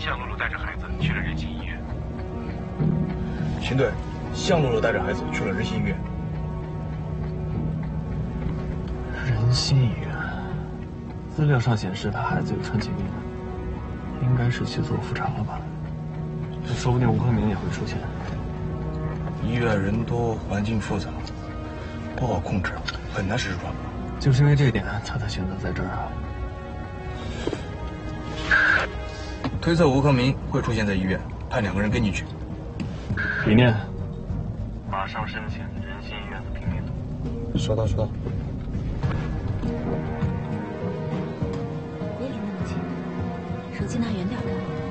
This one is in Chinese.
向露露带着孩子去了仁心医院。 秦队，向露露带着孩子去了仁心医院。 仁心医院，资料上显示他孩子有川崎病，应该是去做复查了吧？说不定吴康明也会出现。 医院人多，环境复杂，不好控制，很难实施抓捕。 就是因为这一点，他才选择在这儿啊。 推测吴康明会出现在医院，派2个人跟进去。 李念，马上申请仁心医院的评定图。 收到，收到。 别离那么近，手机拿远点的。